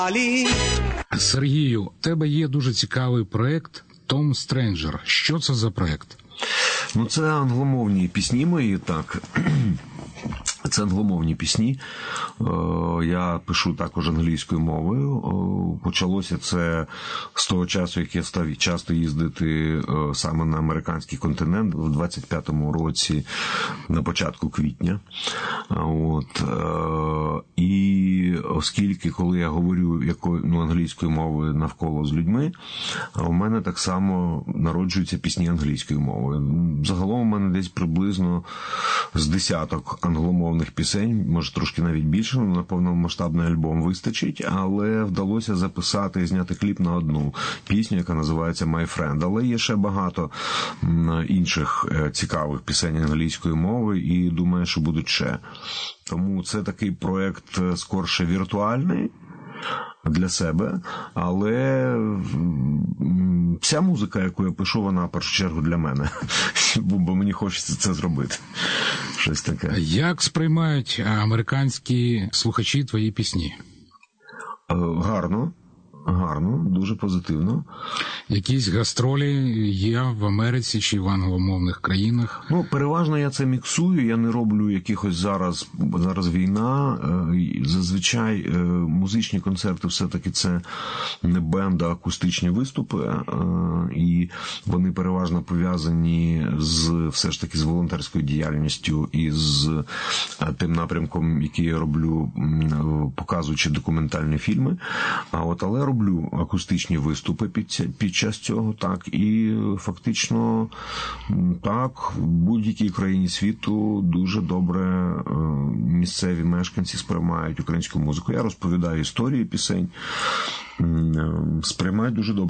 Сергію, у тебе є дуже цікавий проєкт «Том Стренджер». Що це за проєкт? Ну, це англомовні пісні мої, так. Це англомовні пісні. Я пишу також англійською мовою. Почалося це з того часу, як я став часто їздити саме на американський континент в 25-му році, на початку квітня. І оскільки, коли я говорю англійською мовою навколо з людьми, у мене так само народжуються пісні англійською мовою. Загалом у мене десь приблизно з десяток англомовних пісень, може трошки навіть більше, на повномасштабний альбом вистачить, але вдалося записати і зняти кліп на одну пісню, яка називається «My Friend». Але є ще багато інших цікавих пісень англійської мови і думаю, що будуть ще. Тому це такий проєкт скорше віртуальний для себе, але вся музика, яку я пишу, вона в першу чергу для мене, бо мені хочеться це зробити. Щось таке. Як сприймають американські слухачі твої пісні? Гарно, дуже позитивно. Якісь гастролі є в Америці чи в англомовних країнах? Ну, переважно я це міксую, я не роблю якихось зараз війна. Зазвичай музичні концерти все-таки це не бенд, а акустичні виступи. І вони переважно пов'язані все ж таки з волонтерською діяльністю і з тим напрямком, який я роблю, показуючи документальні фільми. Але роблю акустичні виступи під час цього, так, і фактично так, в будь-якій країні світу дуже добре місцеві мешканці сприймають українську музику. Я розповідаю історії пісень, сприймають дуже добре.